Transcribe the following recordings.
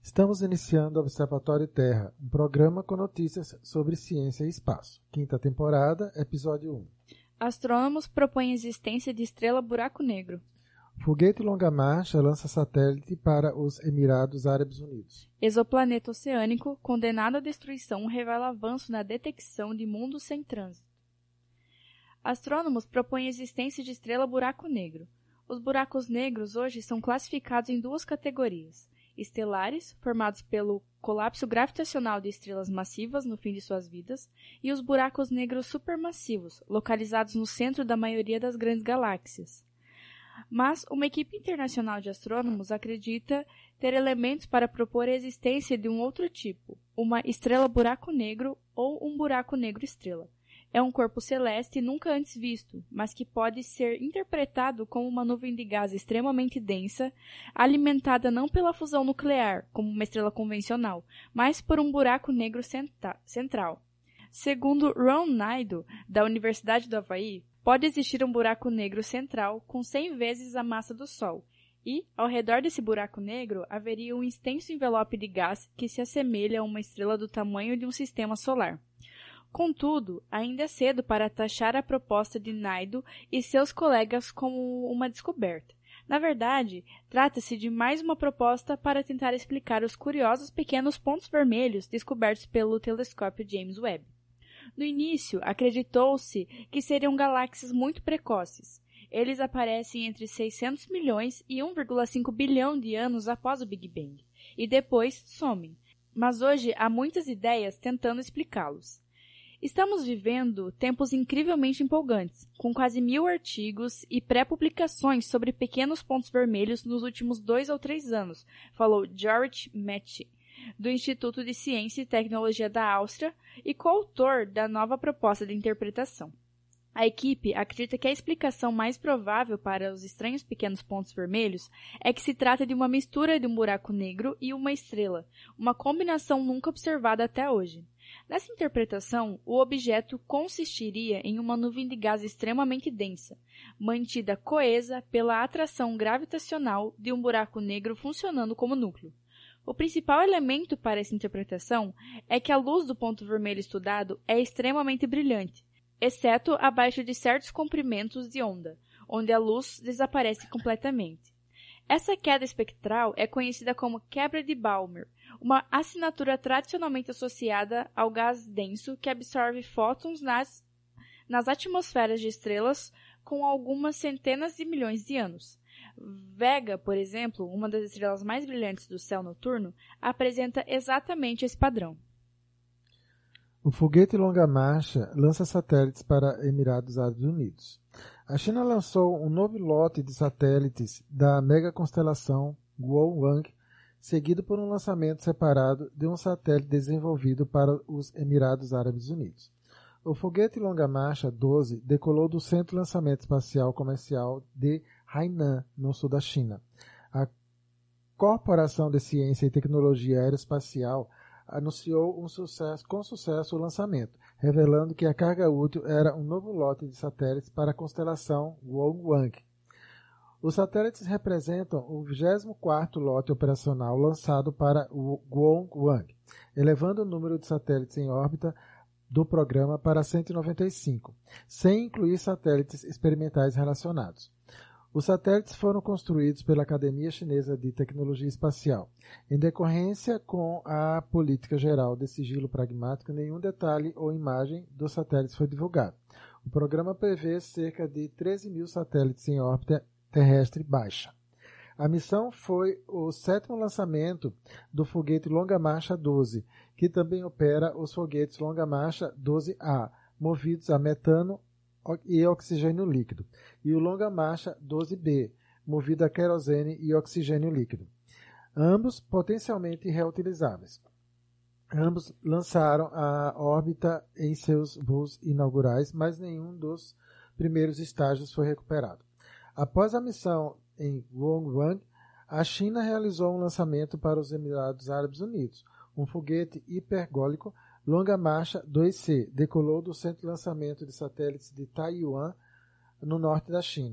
Estamos iniciando o Observatório Terra, um programa com notícias sobre ciência e espaço. Quinta temporada, episódio 1. Astrônomos propõem a existência de estrela buraco negro. Foguete longa marcha lança satélite para os Emirados Árabes Unidos. Exoplaneta oceânico, condenado à destruição, revela avanço na detecção de mundos sem trânsito. Astrônomos propõem a existência de estrela buraco negro. Os buracos negros hoje são classificados em duas categorias: estelares, formados pelo colapso gravitacional de estrelas massivas no fim de suas vidas, e os buracos negros supermassivos, localizados no centro da maioria das grandes galáxias. Mas uma equipe internacional de astrônomos acredita ter elementos para propor a existência de um outro tipo, uma estrela buraco negro ou um buraco negro estrela. É um corpo celeste nunca antes visto, mas que pode ser interpretado como uma nuvem de gás extremamente densa, alimentada não pela fusão nuclear, como uma estrela convencional, mas por um buraco negro central. Segundo Ron Naidu, da Universidade do Havaí, pode existir um buraco negro central com 100 vezes a massa do Sol, e, ao redor desse buraco negro, haveria um extenso envelope de gás que se assemelha a uma estrela do tamanho de um sistema solar. Contudo, ainda é cedo para taxar a proposta de Naidu e seus colegas como uma descoberta. Na verdade, trata-se de mais uma proposta para tentar explicar os curiosos pequenos pontos vermelhos descobertos pelo telescópio James Webb. No início, acreditou-se que seriam galáxias muito precoces. Eles aparecem entre 600 milhões e 1,5 bilhão de anos após o Big Bang, e depois somem. Mas hoje há muitas ideias tentando explicá-los. Estamos vivendo tempos incrivelmente empolgantes, com quase 1000 artigos e pré-publicações sobre pequenos pontos vermelhos nos últimos 2 ou 3 anos, falou George Metche, do Instituto de Ciência e Tecnologia da Áustria e coautor da nova proposta de interpretação. A equipe acredita que a explicação mais provável para os estranhos pequenos pontos vermelhos é que se trata de uma mistura de um buraco negro e uma estrela, uma combinação nunca observada até hoje. Nessa interpretação, o objeto consistiria em uma nuvem de gás extremamente densa, mantida coesa pela atração gravitacional de um buraco negro funcionando como núcleo. O principal elemento para essa interpretação é que a luz do ponto vermelho estudado é extremamente brilhante, exceto abaixo de certos comprimentos de onda, onde a luz desaparece completamente. Essa queda espectral é conhecida como quebra de Balmer, uma assinatura tradicionalmente associada ao gás denso que absorve fótons nas atmosferas de estrelas com algumas centenas de milhões de anos. Vega, por exemplo, uma das estrelas mais brilhantes do céu noturno, apresenta exatamente esse padrão. O foguete longa marcha lança satélites para Emirados Árabes Unidos. A China lançou um novo lote de satélites da megaconstelação Guowang, seguido por um lançamento separado de um satélite desenvolvido para os Emirados Árabes Unidos. O foguete longa marcha 12 decolou do Centro de Lançamento Espacial Comercial de Hainan, no sul da China. A Corporação de Ciência e Tecnologia Aeroespacial anunciou com sucesso o lançamento, revelando que a carga útil era um novo lote de satélites para a constelação Guowang. Os satélites representam o 24º lote operacional lançado para o Guowang, elevando o número de satélites em órbita do programa para 195, sem incluir satélites experimentais relacionados. Os satélites foram construídos pela Academia Chinesa de Tecnologia Espacial. Em decorrência com a política geral de sigilo pragmático, nenhum detalhe ou imagem dos satélites foi divulgado. O programa prevê cerca de 13 mil satélites em órbita terrestre baixa. A missão foi o 7º lançamento do foguete longa marcha 12, que também opera os foguetes longa marcha 12A, movidos a metano e oxigênio líquido, e o longa marcha 12B, movido a querosene e oxigênio líquido, ambos potencialmente reutilizáveis. Ambos lançaram a órbita em seus voos inaugurais, mas nenhum dos primeiros estágios foi recuperado. Após a missão em Guowang, a China realizou um lançamento para os Emirados Árabes Unidos. Um foguete hipergólico longa marcha 2C decolou do centro de lançamento de satélites de Taiwan, no norte da China.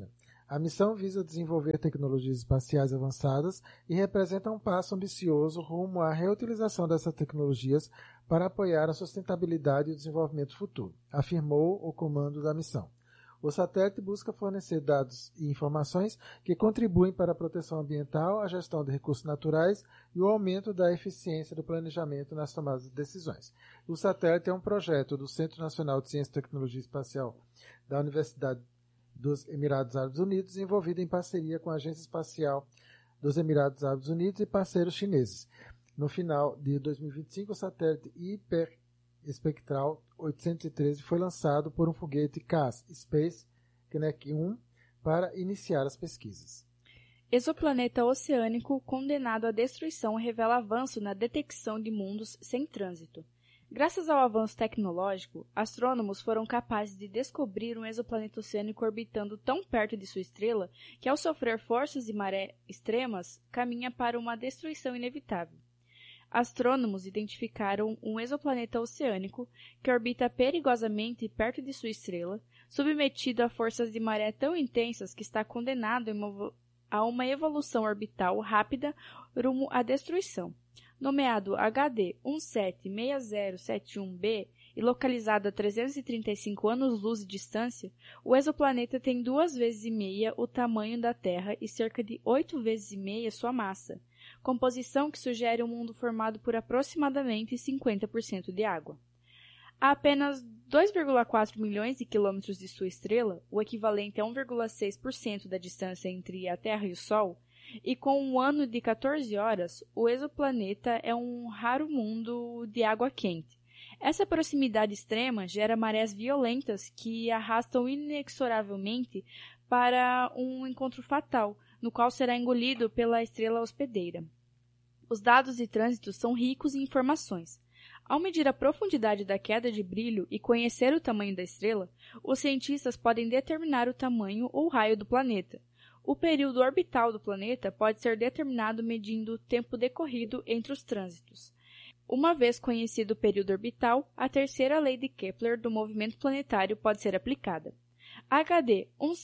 A missão visa desenvolver tecnologias espaciais avançadas e representa um passo ambicioso rumo à reutilização dessas tecnologias para apoiar a sustentabilidade e o desenvolvimento futuro, afirmou o comando da missão. O satélite busca fornecer dados e informações que contribuem para a proteção ambiental, a gestão de recursos naturais e o aumento da eficiência do planejamento nas tomadas de decisões. O satélite é um projeto do Centro Nacional de Ciência e Tecnologia Espacial da Universidade dos Emirados Árabes Unidos, envolvido em parceria com a Agência Espacial dos Emirados Árabes Unidos e parceiros chineses. No final de 2025, o satélite hiperespectral 813 foi lançado por um foguete CAS Space Kinect 1 para iniciar as pesquisas. Exoplaneta oceânico condenado à destruição revela avanço na detecção de mundos sem trânsito. Graças ao avanço tecnológico, astrônomos foram capazes de descobrir um exoplaneta oceânico orbitando tão perto de sua estrela que, ao sofrer forças de maré extremas, caminha para uma destruição inevitável. Astrônomos identificaram um exoplaneta oceânico que orbita perigosamente perto de sua estrela, submetido a forças de maré tão intensas que está condenado a uma evolução orbital rápida rumo à destruição. Nomeado HD 176071b e localizado a 335 anos-luz de distância, o exoplaneta tem 2,5 vezes o tamanho da Terra e cerca de 8,5 vezes sua massa, composição que sugere um mundo formado por aproximadamente 50% de água. A apenas 2,4 milhões de quilômetros de sua estrela, o equivalente a 1,6% da distância entre a Terra e o Sol, e com um ano de 14 horas, o exoplaneta é um raro mundo de água quente. Essa proximidade extrema gera marés violentas que arrastam inexoravelmente para um encontro fatal, no qual será engolido pela estrela hospedeira. Os dados de trânsito são ricos em informações. Ao medir a profundidade da queda de brilho e conhecer o tamanho da estrela, os cientistas podem determinar o tamanho ou raio do planeta. O período orbital do planeta pode ser determinado medindo o tempo decorrido entre os trânsitos. Uma vez conhecido o período orbital, a terceira lei de Kepler do movimento planetário pode ser aplicada. HD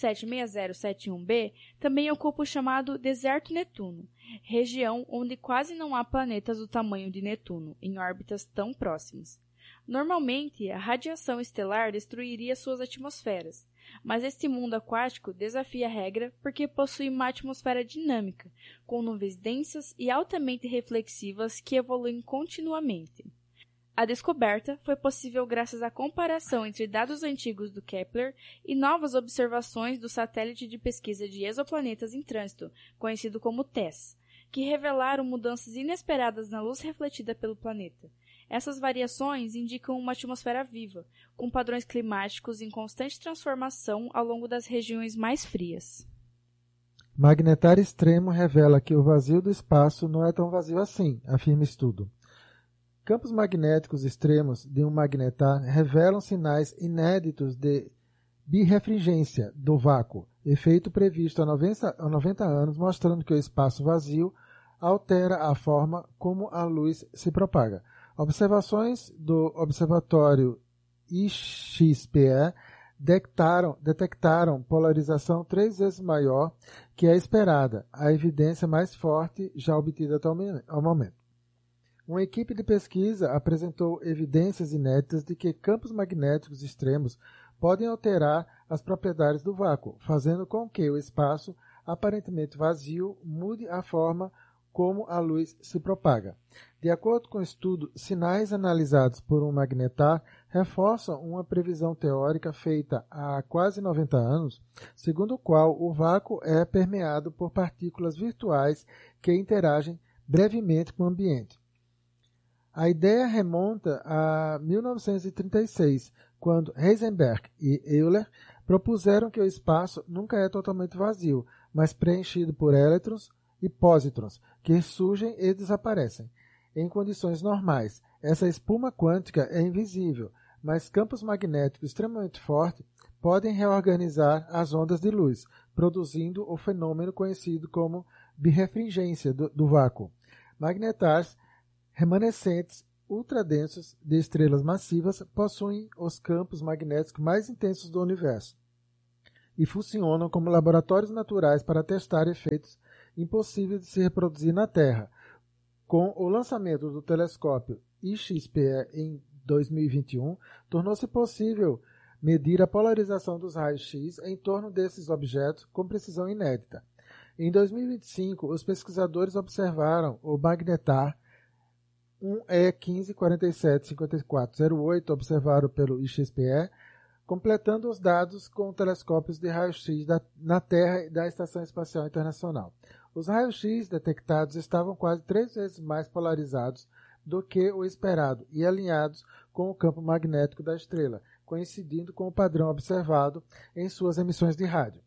176071b também ocupa o chamado Deserto Netuno, região onde quase não há planetas do tamanho de Netuno, em órbitas tão próximas. Normalmente, a radiação estelar destruiria suas atmosferas, mas este mundo aquático desafia a regra porque possui uma atmosfera dinâmica, com nuvens densas e altamente reflexivas que evoluem continuamente. A descoberta foi possível graças à comparação entre dados antigos do Kepler e novas observações do satélite de pesquisa de exoplanetas em trânsito, conhecido como TESS, que revelaram mudanças inesperadas na luz refletida pelo planeta. Essas variações indicam uma atmosfera viva, com padrões climáticos em constante transformação ao longo das regiões mais frias. Magnetar extremo revela que o vazio do espaço não é tão vazio assim, afirma estudo. Campos magnéticos extremos de um magnetar revelam sinais inéditos de birrefringência do vácuo, efeito previsto há 90 anos, mostrando que o espaço vazio altera a forma como a luz se propaga. Observações do Observatório IXPE detectaram polarização 3 vezes maior que a esperada, a evidência mais forte já obtida até o momento. Uma equipe de pesquisa apresentou evidências inéditas de que campos magnéticos extremos podem alterar as propriedades do vácuo, fazendo com que o espaço aparentemente vazio mude a forma como a luz se propaga. De acordo com o estudo, sinais analisados por um magnetar reforçam uma previsão teórica feita há quase 90 anos, segundo o qual o vácuo é permeado por partículas virtuais que interagem brevemente com o ambiente. A ideia remonta a 1936, quando Heisenberg e Euler propuseram que o espaço nunca é totalmente vazio, mas preenchido por elétrons e pósitrons, que surgem e desaparecem. Em condições normais, essa espuma quântica é invisível, mas campos magnéticos extremamente fortes podem reorganizar as ondas de luz, produzindo o fenômeno conhecido como birrefringência do vácuo. Magnetars remanescentes ultradensos de estrelas massivas possuem os campos magnéticos mais intensos do universo. e funcionam como laboratórios naturais para testar efeitos impossíveis de se reproduzir na Terra. Com o lançamento do telescópio IXPE em 2021, tornou-se possível medir a polarização dos raios-x em torno desses objetos com precisão inédita. Em 2025, os pesquisadores observaram o magnetar 1E15475408, observado pelo IXPE, completando os dados com telescópios de raio-x na Terra e da Estação Espacial Internacional. Os raios-x detectados estavam quase 3 vezes mais polarizados do que o esperado e alinhados com o campo magnético da estrela, coincidindo com o padrão observado em suas emissões de rádio.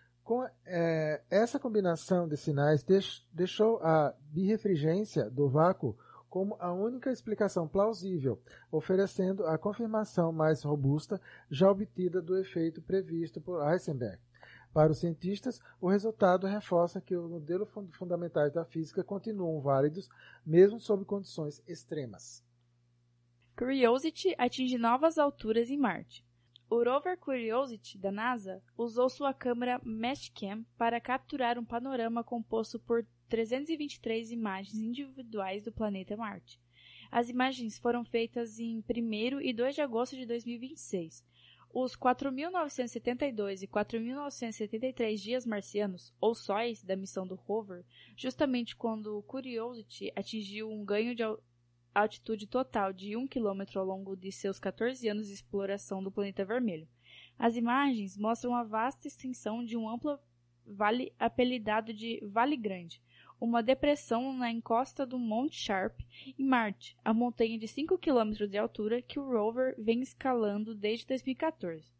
Essa combinação de sinais deixou a birrefringência do vácuo como a única explicação plausível, oferecendo a confirmação mais robusta já obtida do efeito previsto por Heisenberg. Para os cientistas, o resultado reforça que os modelos fundamentais da física continuam válidos, mesmo sob condições extremas. Curiosity atinge novas alturas em Marte. O rover Curiosity, da NASA, usou sua câmera Meshcam para capturar um panorama composto por 323 imagens individuais do planeta Marte. As imagens foram feitas em 1º e 2 de agosto de 2026. Os 4.972 e 4.973 dias marcianos, ou sóis, da missão do rover, justamente quando o Curiosity atingiu um ganho de altitude total de 1 km ao longo de seus 14 anos de exploração do planeta vermelho. As imagens mostram a vasta extensão de um amplo vale apelidado de Vale Grande, uma depressão na encosta do Monte Sharp, em Marte, a montanha de 5 km de altura que o rover vem escalando desde 2014.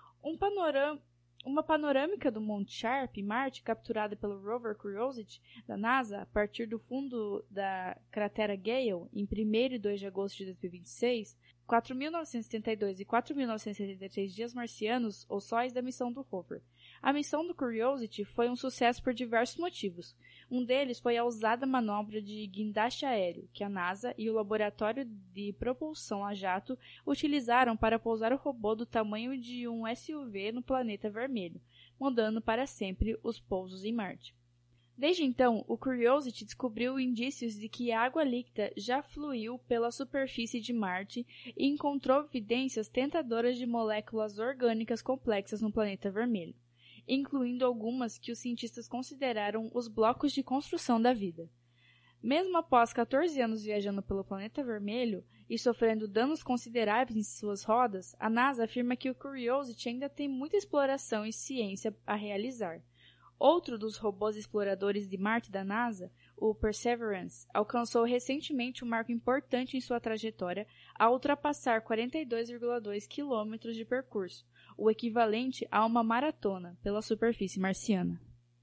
Uma panorâmica do Monte Sharp, em Marte, capturada pelo rover Curiosity, da NASA, a partir do fundo da cratera Gale, em 1º e 2 de agosto de 2026, 4.972 e 4.973 dias marcianos, ou sóis, da missão do rover. A missão do Curiosity foi um sucesso por diversos motivos. Um deles foi a ousada manobra de guindaste aéreo, que a NASA e o Laboratório de Propulsão a Jato utilizaram para pousar o robô do tamanho de um SUV no planeta vermelho, mudando para sempre os pousos em Marte. Desde então, o Curiosity descobriu indícios de que água líquida já fluiu pela superfície de Marte e encontrou evidências tentadoras de moléculas orgânicas complexas no planeta vermelho, incluindo algumas que os cientistas consideraram os blocos de construção da vida. Mesmo após 14 anos viajando pelo planeta vermelho e sofrendo danos consideráveis em suas rodas, a NASA afirma que o Curiosity ainda tem muita exploração e ciência a realizar. Outro dos robôs exploradores de Marte da NASA, o Perseverance, alcançou recentemente um marco importante em sua trajetória ao ultrapassar 42,2 km de percurso, o equivalente a uma maratona pela superfície marciana.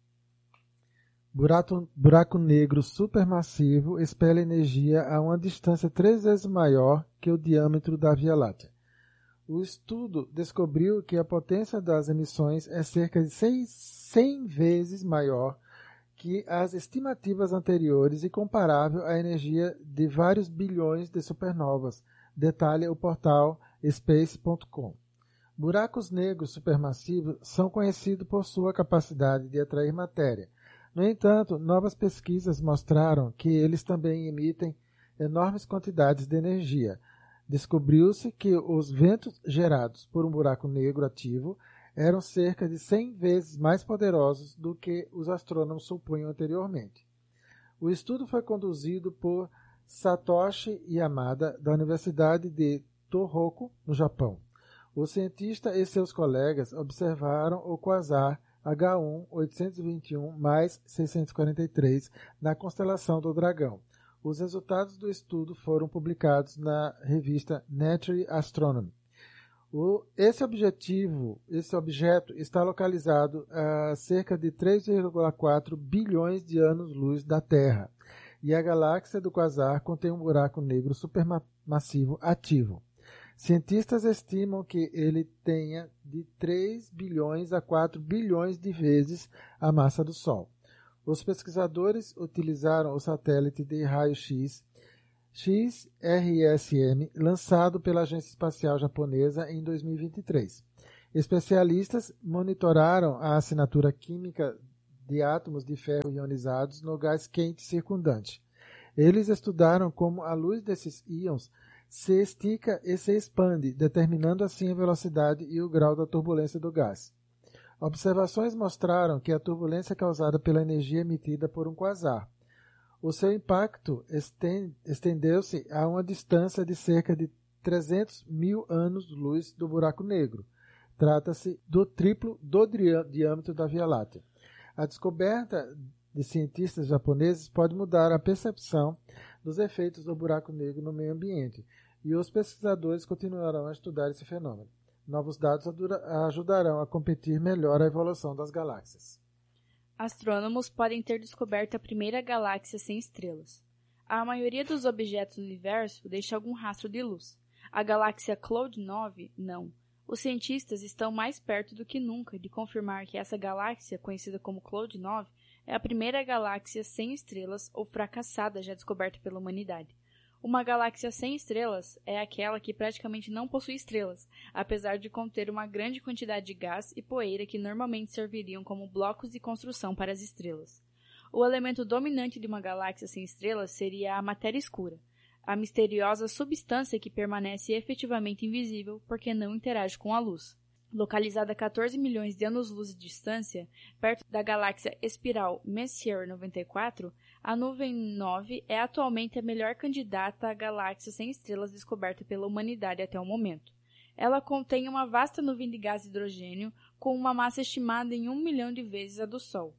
Buraco negro supermassivo expele energia a uma distância 3 vezes maior que o diâmetro da Via Láctea. O estudo descobriu que a potência das emissões é cerca de 100 vezes maior que as estimativas anteriores e comparável à energia de vários bilhões de supernovas, detalha o portal space.com. Buracos negros supermassivos são conhecidos por sua capacidade de atrair matéria. No entanto, novas pesquisas mostraram que eles também emitem enormes quantidades de energia. Descobriu-se que os ventos gerados por um buraco negro ativo eram cerca de 100 vezes mais poderosos do que os astrônomos supunham anteriormente. O estudo foi conduzido por Satoshi Yamada, da Universidade de Tohoku, no Japão. O cientista e seus colegas observaram o quasar H1 821+643 na constelação do Dragão. Os resultados do estudo foram publicados na revista Nature Astronomy. Esse objeto está localizado a cerca de 3,4 bilhões de anos-luz da Terra, e a galáxia do quasar contém um buraco negro supermassivo ativo. Cientistas estimam que ele tenha de 3 bilhões a 4 bilhões de vezes a massa do Sol. Os pesquisadores utilizaram o satélite de raio-x XRSM, lançado pela Agência Espacial Japonesa em 2023. Especialistas monitoraram a assinatura química de átomos de ferro ionizados no gás quente circundante. Eles estudaram como a luz desses íons se estica e se expande, determinando assim a velocidade e o grau da turbulência do gás. Observações mostraram que a turbulência é causada pela energia emitida por um quasar. O seu impacto estendeu-se a uma distância de cerca de 300 mil anos-luz do buraco negro. Trata-se do triplo do diâmetro da Via Láctea. A descoberta de cientistas japoneses pode mudar a percepção dos efeitos do buraco negro no meio ambiente, e os pesquisadores continuarão a estudar esse fenômeno. Novos dados ajudarão a competir melhor a evolução das galáxias. Astrônomos podem ter descoberto a primeira galáxia sem estrelas. A maioria dos objetos do universo deixa algum rastro de luz. A galáxia Cloud 9, não. Os cientistas estão mais perto do que nunca de confirmar que essa galáxia, conhecida como Cloud 9, é a primeira galáxia sem estrelas ou fracassada já descoberta pela humanidade. Uma galáxia sem estrelas é aquela que praticamente não possui estrelas, apesar de conter uma grande quantidade de gás e poeira que normalmente serviriam como blocos de construção para as estrelas. O elemento dominante de uma galáxia sem estrelas seria a matéria escura, a misteriosa substância que permanece efetivamente invisível porque não interage com a luz. Localizada a 14 milhões de anos-luz de distância, perto da galáxia espiral Messier 94, a nuvem 9 é atualmente a melhor candidata à galáxia sem estrelas descoberta pela humanidade até o momento. Ela contém uma vasta nuvem de gás de hidrogênio com uma massa estimada em 1 milhão de vezes a do Sol,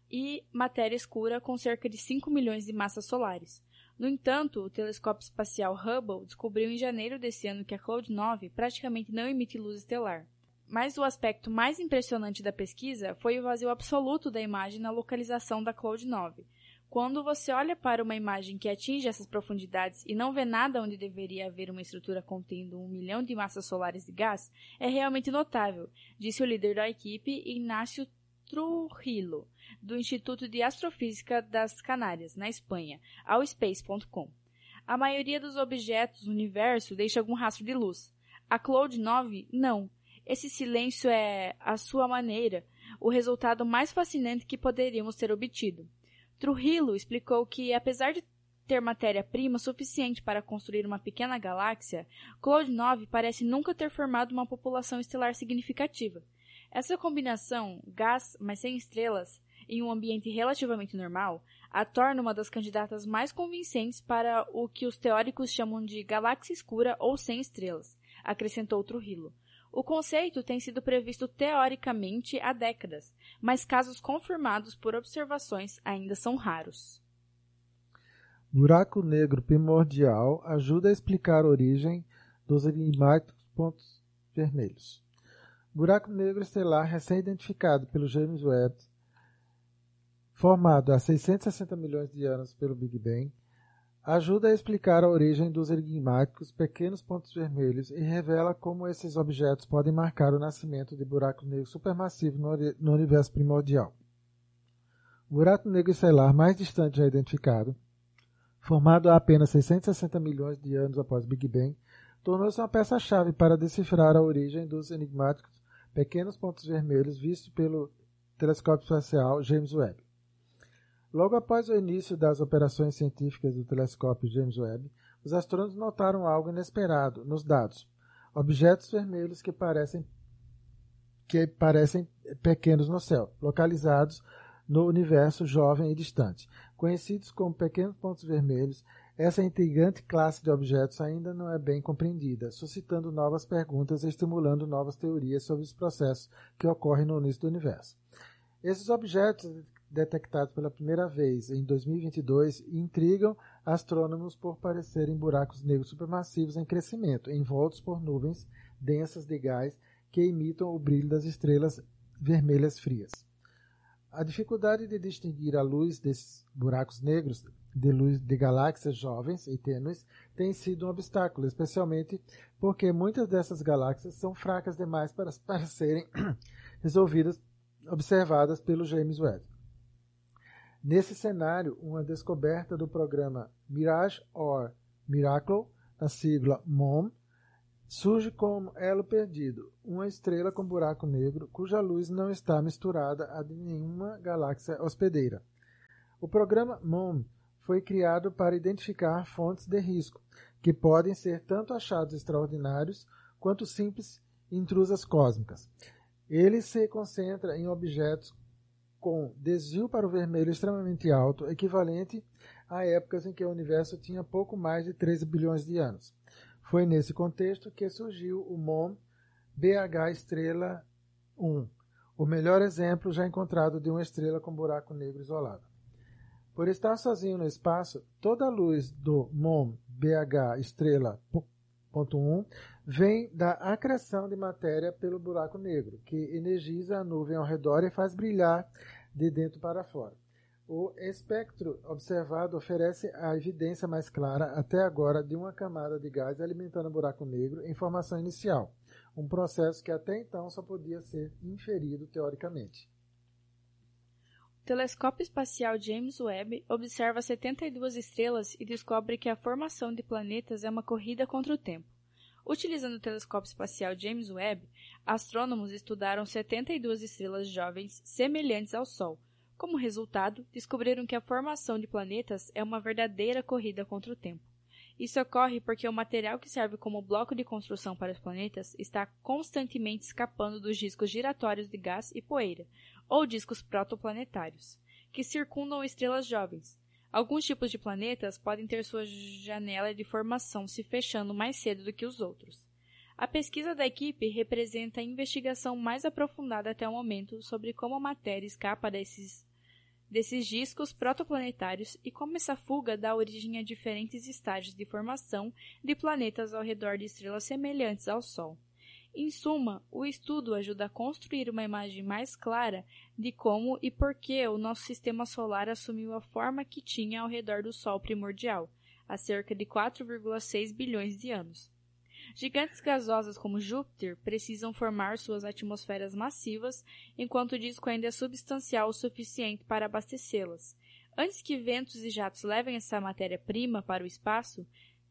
e matéria escura com cerca de 5 milhões de massas solares. No entanto, o telescópio espacial Hubble descobriu em janeiro desse ano que a Cloud 9 praticamente não emite luz estelar. Mas o aspecto mais impressionante da pesquisa foi o vazio absoluto da imagem na localização da Cloud 9. Quando você olha para uma imagem que atinge essas profundidades e não vê nada onde deveria haver uma estrutura contendo 1 milhão de massas solares de gás, é realmente notável, disse o líder da equipe, Ignacio Trujillo, do Instituto de Astrofísica das Canárias, na Espanha, ao Space.com. A maioria dos objetos no universo deixa algum rastro de luz. A Cloud 9, não. Esse silêncio é, à sua maneira, o resultado mais fascinante que poderíamos ter obtido. Trujillo explicou que, apesar de ter matéria-prima suficiente para construir uma pequena galáxia, Cloud 9 parece nunca ter formado uma população estelar significativa. Essa combinação, gás, mas sem estrelas, em um ambiente relativamente normal, a torna uma das candidatas mais convincentes para o que os teóricos chamam de galáxia escura ou sem estrelas, acrescentou Trujillo. O conceito tem sido previsto teoricamente há décadas, mas casos confirmados por observações ainda são raros. Buraco negro primordial ajuda a explicar a origem dos enigmáticos pontos vermelhos. Buraco negro estelar recém-identificado pelo James Webb, formado há 660 milhões de anos pelo Big Bang, ajuda a explicar a origem dos enigmáticos pequenos pontos vermelhos e revela como esses objetos podem marcar o nascimento de buracos negros supermassivos no universo primordial. O buraco negro estelar mais distante já identificado, formado há apenas 660 milhões de anos após o Big Bang, tornou-se uma peça-chave para decifrar a origem dos enigmáticos pequenos pontos vermelhos vistos pelo telescópio espacial James Webb. Logo após o início das operações científicas do telescópio James Webb, os astrônomos notaram algo inesperado nos dados. Objetos vermelhos que parecem pequenos no céu, localizados no universo jovem e distante. Conhecidos como pequenos pontos vermelhos, essa intrigante classe de objetos ainda não é bem compreendida, suscitando novas perguntas e estimulando novas teorias sobre os processos que ocorrem no início do universo. Esses objetos detectados pela primeira vez em 2022 intrigam astrônomos por parecerem buracos negros supermassivos em crescimento, envoltos por nuvens densas de gás que imitam o brilho das estrelas vermelhas frias. A dificuldade de distinguir a luz desses buracos negros de luz de galáxias jovens e tênues tem sido um obstáculo, especialmente porque muitas dessas galáxias são fracas demais para serem observadas pelo James Webb. Nesse cenário, uma descoberta do programa Mirage or Miracle, a sigla MOM, surge como elo perdido, uma estrela com buraco negro cuja luz não está misturada a de nenhuma galáxia hospedeira. O programa MOM foi criado para identificar fontes de risco, que podem ser tanto achados extraordinários quanto simples intrusas cósmicas. Ele se concentra em objetos com desvio para o vermelho extremamente alto, equivalente a épocas em que o universo tinha pouco mais de 13 bilhões de anos. Foi nesse contexto que surgiu o MOM BH Estrela 1, o melhor exemplo já encontrado de uma estrela com buraco negro isolado. Por estar sozinho no espaço, toda a luz do MOM BH Estrela 1 vem da acreção de matéria pelo buraco negro, que energiza a nuvem ao redor e faz brilhar de dentro para fora. O espectro observado oferece a evidência mais clara até agora de uma camada de gás alimentando o buraco negro em formação inicial, um processo que até então só podia ser inferido teoricamente. O telescópio espacial James Webb observa 72 estrelas e descobre que a formação de planetas é uma corrida contra o tempo. Utilizando o telescópio espacial James Webb, astrônomos estudaram 72 estrelas jovens semelhantes ao Sol. Como resultado, descobriram que a formação de planetas é uma verdadeira corrida contra o tempo. Isso ocorre porque o material que serve como bloco de construção para os planetas está constantemente escapando dos discos giratórios de gás e poeira, ou discos protoplanetários, que circundam estrelas jovens. Alguns tipos de planetas podem ter sua janela de formação se fechando mais cedo do que os outros. A pesquisa da equipe representa a investigação mais aprofundada até o momento sobre como a matéria escapa desses discos protoplanetários e como essa fuga dá origem a diferentes estágios de formação de planetas ao redor de estrelas semelhantes ao Sol. Em suma, o estudo ajuda a construir uma imagem mais clara de como e por que o nosso sistema solar assumiu a forma que tinha ao redor do Sol primordial, há cerca de 4,6 bilhões de anos. Gigantes gasosas como Júpiter precisam formar suas atmosferas massivas, enquanto o disco ainda é substancial o suficiente para abastecê-las. Antes que ventos e jatos levem essa matéria-prima para o espaço...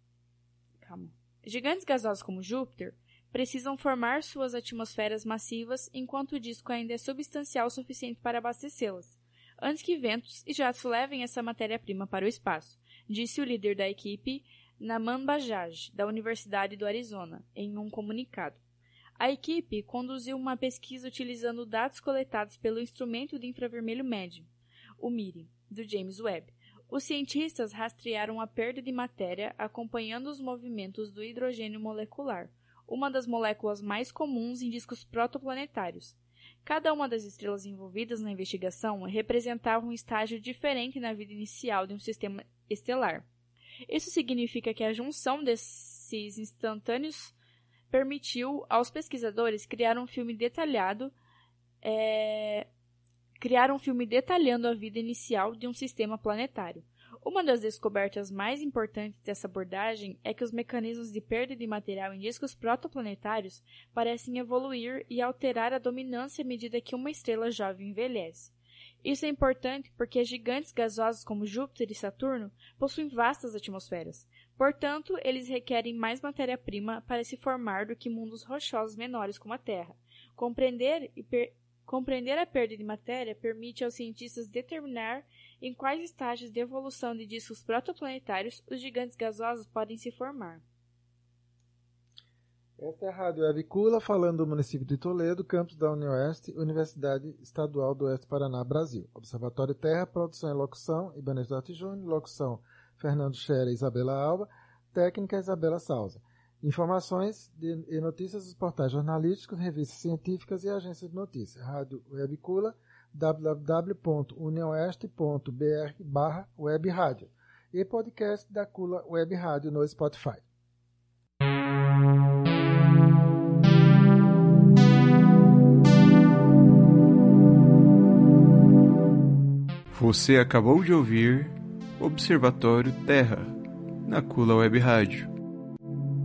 Gigantes gasosos como Júpiter precisam formar suas atmosferas massivas, enquanto o disco ainda é substancial o suficiente para abastecê-las. Antes que ventos e jatos levem essa matéria-prima para o espaço, disse o líder da equipe, Naman Bajaj, da Universidade do Arizona, em um comunicado. A equipe conduziu uma pesquisa utilizando dados coletados pelo Instrumento de Infravermelho Médio, o MIRI, do James Webb. Os cientistas rastrearam a perda de matéria acompanhando os movimentos do hidrogênio molecular, uma das moléculas mais comuns em discos protoplanetários. Cada uma das estrelas envolvidas na investigação representava um estágio diferente na vida inicial de um sistema estelar. Isso significa que a junção desses instantâneos permitiu aos pesquisadores criar um filme detalhando a vida inicial de um sistema planetário. Uma das descobertas mais importantes dessa abordagem é que os mecanismos de perda de material em discos protoplanetários parecem evoluir e alterar a dominância à medida que uma estrela jovem envelhece. Isso é importante porque gigantes gasosos como Júpiter e Saturno possuem vastas atmosferas. Portanto, eles requerem mais matéria-prima para se formar do que mundos rochosos menores como a Terra. Compreender a perda de matéria permite aos cientistas determinar em quais estágios de evolução de discos protoplanetários os gigantes gasosos podem se formar. Esta é a Rádio Web Cula, falando do município de Toledo, campus da UniOeste, Universidade Estadual do Oeste Paraná, Brasil. Observatório Terra, produção e locução, Ibanez Duarte Júnior, locução Fernando Scherer e Isabela Alba, técnica Isabela Souza. Informações e notícias dos portais jornalísticos, revistas científicas e agências de notícias. Rádio Web Cula, www.unioeste.br/webradio e podcast da Cula Web Rádio no Spotify. Você acabou de ouvir Observatório Terra, na Cula Web Rádio.